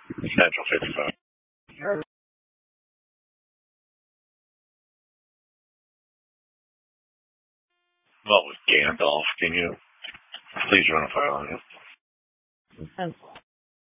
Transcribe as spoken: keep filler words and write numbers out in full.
Central fifty-five. Sure. Well, with Gandalf, can you please run a file on him? Ten